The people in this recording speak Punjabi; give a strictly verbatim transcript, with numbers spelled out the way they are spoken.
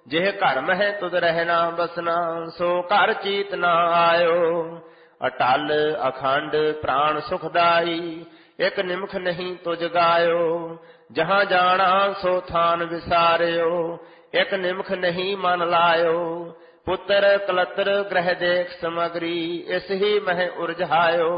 ਜਿਹ ਘਰ ਮਹਿ ਤੁਧ ਰਹਿਣਾ ਬਸਨਾ, ਸੋ ਘਰ ਚੀਤ ਨਾ ਆਇਓ। ਅਟਲ ਅਖੰਡ ਪ੍ਰਾਣ ਸੁਖਦਾਈ, ਇਕ ਨਿਮਖ ਨਹੀਂ ਤੁਝ ਗਾਇਓ। ਜਹਾਂ ਜਾਣਾ ਸੋ ਥਾਨ ਵਿਸਾਰਿਓ, ਇਕ ਨਿਮਖ ਨਹੀਂ ਮਨ ਲਾਇਓ। ਪੁੱਤਰ ਕਲਤਰ ਗ੍ਰਹਿ ਦੇਖ ਸਮਗਰੀ, ਇਸ ਹੀ ਮਹਿ ਉਰਝਾਇਓ।